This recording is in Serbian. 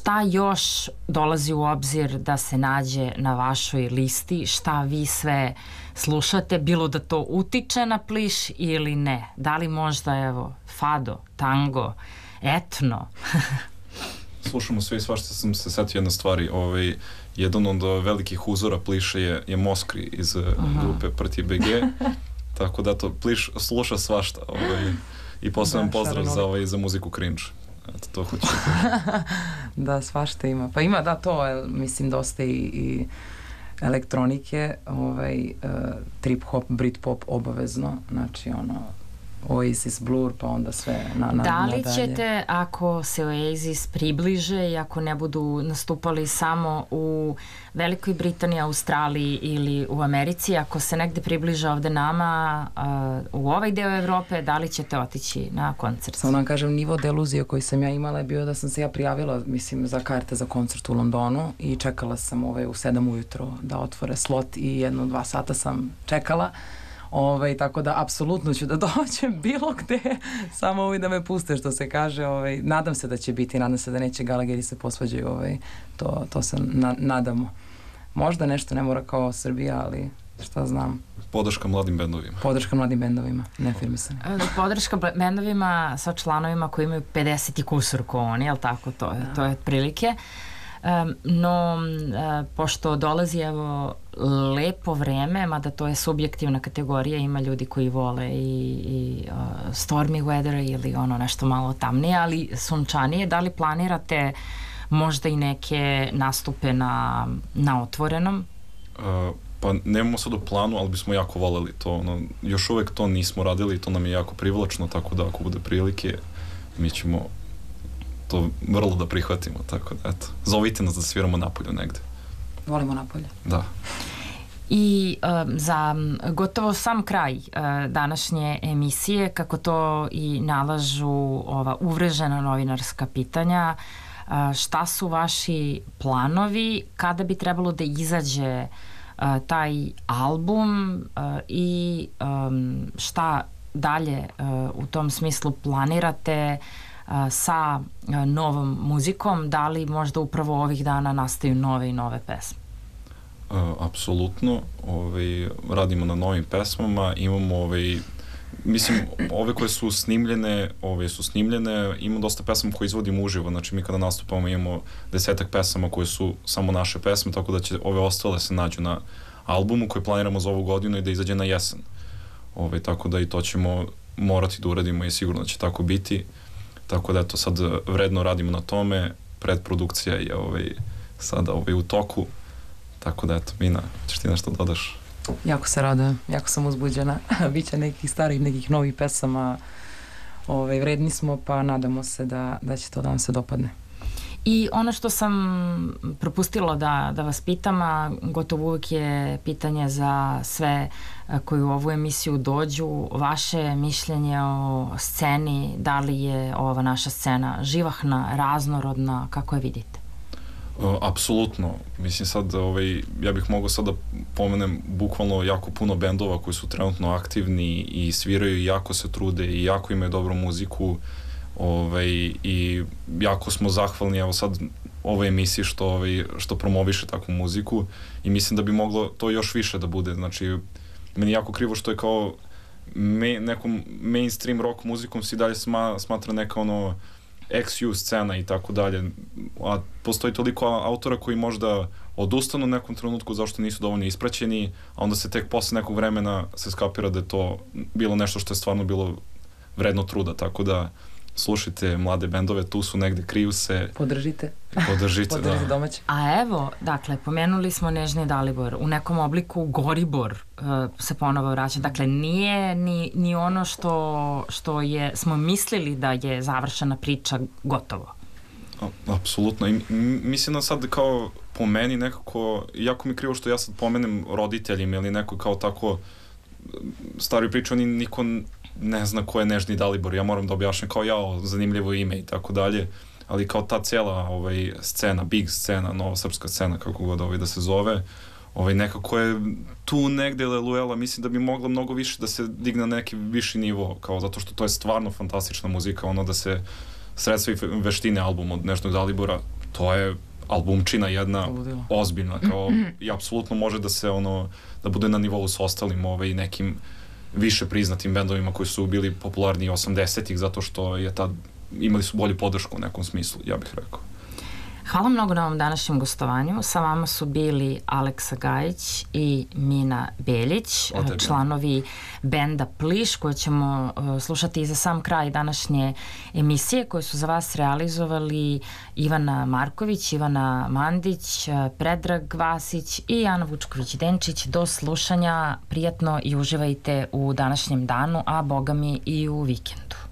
Šta još dolazi u obzir da se nađe na vašoj listi? Šta vi sve slušate? Bilo da to utiče na pliš ili ne? Da li možda, evo, fado, tango, etno? Slušamo sve i svašta. Sam se setio jedne stvari. Jedan od velikih uzora pliše je Moskri iz grupe Prti BG. Tako da to, pliš sluša svašta. I poseban pozdrav za muziku Cringe. Eto, to hoću. Da, svašta ima. Pa ima, da, to je, mislim, dosta i elektronike, trip hop, brit pop obavezno, znači Oasis, Blur, pa onda sve Da li ćete, ako se Oasis približe i ako ne budu nastupali samo u Velikoj Britaniji, Australiji ili u Americi, ako se negde približe ovde nama u ovaj deo Evrope, da li ćete otići na koncert? Samo da vam kažem, nivo deluzije koji sam ja imala je bio da sam se ja prijavila, mislim, za karte za koncert u Londonu i čekala sam u 7 ujutro da otvore slot i 1-2 sata sam čekala. Tako da apsolutno ću da dođem bilo gde, samo da me puste, što se kaže. Nadam se da će biti, nadam se da neće Gaлагeri se posvađaju, to se nadamo. Možda nešto ne mora kao Srbija, ali šta znam. Podrška mladim bendovima. Podrška mladim bendovima, neafirmisani. Podrška bendovima sa članovima koji imaju 50 i kusur ko oni, jel tako? To je otprilike. No, pošto dolazi lepo vreme, mada to je subjektivna kategorija, ima ljudi koji vole i stormy weather ili nešto malo tamnije, ali sunčanije, da li planirate možda i neke nastupe na otvorenom? Pa nemamo sad u planu, ali bismo jako voleli to. Još uvek to nismo radili i to nam je jako privlačno, tako da ako bude prilike, mi ćemo to vrlo da prihvatimo, tako da eto, zovite nas da sviramo napolju negde. Volimo napolje. Da. I za gotovo sam kraj današnje emisije, kako to i nalažu ova uvrežena novinarska pitanja, šta su vaši planovi, kada bi trebalo da izađe taj album i šta dalje u tom smislu planirate sa novom muzikom, da li možda upravo ovih dana nastaju nove i nove pesme? Apsolutno, radimo na novim pesmama, imamo mislim, ove koje su snimljene, imamo dosta pesama koje izvodimo uživo, znači mi kada nastupamo imamo 10-ak pesama koje su samo naše pesme, tako da će ove ostale se nađu na albumu koji planiramo za ovu godinu i da izađe na jesen. Tako da i to ćemo morati da uradimo i sigurno će tako biti. Tako da eto, sad vredno radimo na tome, predprodukcija je sada u toku, tako da eto, Mina, ćeš ti nešto dodaš? Jako se radujem, jako sam uzbuđena, biće nekih starih, nekih novih pesama, vredni smo, pa nadamo se da će to da nam se dopadne. I ono što sam propustila da vas pitam, a gotovo uvijek je pitanje za sve koji u ovu emisiju dođu, vaše mišljenje o sceni, da li je ova naša scena živahna, raznorodna, kako je vidite? Apsolutno. Mislim sad, ja bih mogao sad da pomenem bukvalno jako puno bendova koji su trenutno aktivni i sviraju i jako se trude i jako imaju dobru muziku. I jako smo zahvalni evo sad ovoj emisiji što promoviše takvu muziku i mislim da bi moglo to još više da bude. Znači, meni jako krivo što je kao nekom mainstream rock muzikom se i dalje smatra neka XU scena i tako dalje, a postoji toliko autora koji možda odustanu u nekom trenutku zašto nisu dovoljno ispraćeni, a onda se tek posle nekog vremena se skapira da je to bilo nešto što je stvarno bilo vredno truda, tako da slušajte mlade bendove, tu su negde, kriju se. Podržite domaće. A evo, dakle, pomenuli smo Nežni Dalibor, u nekom obliku Goribor se ponovo vraća, dakle, nije ni ono što smo mislili da je završena priča gotovo. Apsolutno, i mislim da sad kao po meni nekako, jako mi krivo što ja sad pomenem roditeljima ili neko kao tako stariju priču, niko ne zna ko je Nežni Dalibor, ja moram da objašnjam kao zanimljivo ime i tako dalje, ali kao ta cijela scena, big scena, nova srpska scena, kako god da se zove, nekako je tu negde leluela, mislim da bi mogla mnogo više da se digne na neki viši nivo, kao zato što to je stvarno fantastična muzika, da se sredstva i veštine album od Nežnog Dalibora, to je albumčina jedna ozbiljna, kao i apsolutno može da se da bude na nivou sa ostalim nekim više priznatim bendovima koji su bili popularni 80-ih zato što je imali su bolju podršku u nekom smislu, ja bih rekao. Hvala mnogo na ovom današnjem gostovanju. Sa vama su bili Aleksa Gajić i Mina Beljić, članovi benda Pliš, koje ćemo slušati i za sam kraj današnje emisije, koje su za vas realizovali Ivana Marković, Ivana Mandić, Predrag Vasić i Ana Vučković-Denčić. Do slušanja, prijatno i uživajte u današnjem danu, a boga mi i u vikendu.